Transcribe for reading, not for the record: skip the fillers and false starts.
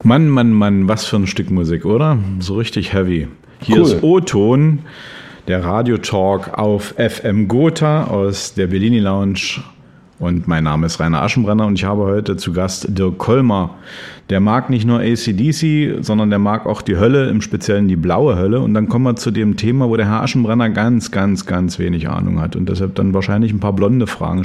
Mann, Mann, Mann, was für ein Stück Musik, oder? So richtig heavy. Hier ist O-Ton, der Radiotalk auf FM Gotha aus der Bellini Lounge. Und mein Name ist Rainer Aschenbrenner und ich habe heute zu Gast Dirk Kollmar. Der mag nicht nur AC/DC, sondern der mag auch die Hölle, im Speziellen die blaue Hölle. Und dann kommen wir zu dem Thema, wo der Herr Aschenbrenner ganz wenig Ahnung hat und deshalb dann wahrscheinlich ein paar blonde Fragen